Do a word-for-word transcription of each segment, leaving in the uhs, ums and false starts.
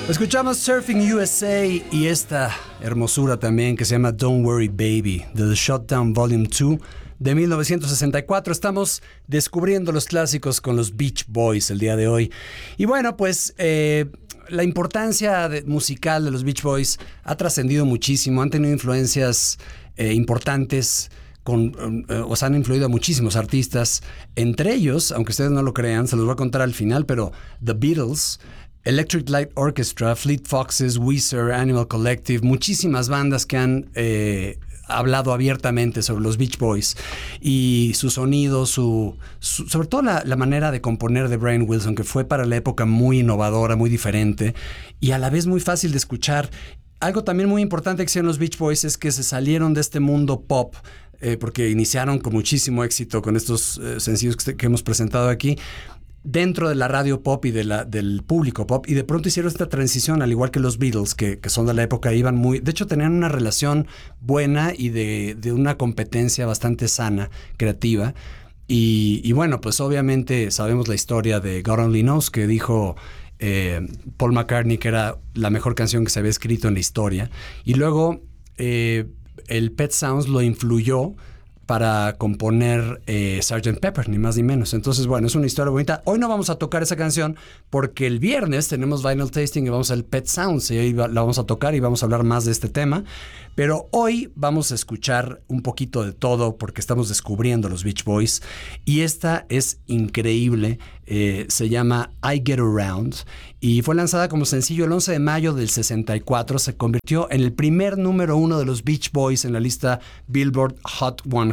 Escuchamos Surfing U S A y esta hermosura también que se llama Don't Worry Baby, de The Shutdown Volume dos de mil novecientos sesenta y cuatro. Estamos descubriendo los clásicos con los Beach Boys el día de hoy. Y bueno, pues eh, la importancia de, musical de los Beach Boys ha trascendido muchísimo, han tenido influencias eh, importantes. Con, eh, o sea, han influido a muchísimos artistas, entre ellos, aunque ustedes no lo crean, se los voy a contar al final, pero The Beatles, Electric Light Orchestra, Fleet Foxes, Weezer, Animal Collective, muchísimas bandas que han eh, hablado abiertamente sobre los Beach Boys y su sonido, su, su sobre todo la, la manera de componer de Brian Wilson, que fue para la época muy innovadora, muy diferente y a la vez muy fácil de escuchar. Algo también muy importante que hicieron los Beach Boys es que se salieron de este mundo pop, eh, porque iniciaron con muchísimo éxito con estos eh, sencillos que, que hemos presentado aquí, dentro de la radio pop y de la, del público pop, y de pronto hicieron esta transición, al igual que los Beatles, que, que son de la época, iban muy... De hecho, tenían una relación buena y de, de una competencia bastante sana, creativa. Y, y bueno, pues obviamente sabemos la historia de God Only Knows, que dijo... Eh, Paul McCartney que era la mejor canción que se había escrito en la historia, y luego eh, el Pet Sounds lo influyó para componer eh, sergeant Pepper, ni más ni menos. Entonces, bueno, es una historia bonita. Hoy no vamos a tocar esa canción porque el viernes tenemos Vinyl Tasting y vamos al Pet Sounds y ahí va, la vamos a tocar y vamos a hablar más de este tema. Pero hoy vamos a escuchar un poquito de todo porque estamos descubriendo los Beach Boys y esta es increíble. Eh, se llama I Get Around y fue lanzada como sencillo el once de mayo del sesenta y cuatro. Se convirtió en el primer número uno de los Beach Boys en la lista Billboard Hot cien.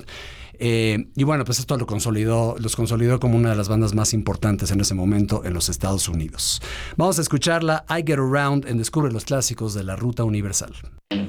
Eh, y bueno, pues esto lo consolidó, los consolidó como una de las bandas más importantes en ese momento en los Estados Unidos. Vamos a escucharla, I Get Around, en Descubre los Clásicos de la Ruta Universal.